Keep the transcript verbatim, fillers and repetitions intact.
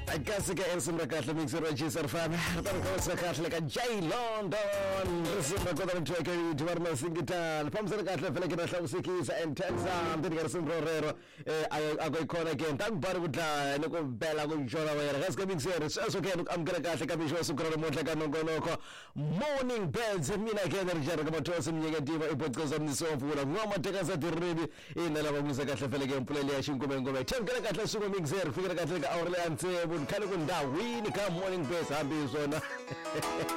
Kasi ka Elson Rakatla Mixer Register Fan Ratang ko sa Katla ka Jay London Resume ko ng Tracker Duarma Singitan Pamsa Katla Pala kita sa musiki sa Intensa Hindi ka Resume Rorero Ako'y kona again Tang baru la Nuko bela ko jora Wera Kas ka Mixer So kaya Nuk am kena Katla kami Shwa sukra Ramot la Kanong kono ko Morning Bells Mina kena Rijara Kama Tosa Mnyega Diva Ipot ko sa Mnisofu Ula Ngoma teka sa tirribi Ina la Pamsa Katla Pala kaya Mpulele ya Shinkume Ngome Tem kena Katla Suko Mixer Fikira Katla ka Aurele Ante Kalo kunda wini ka morning best happy zona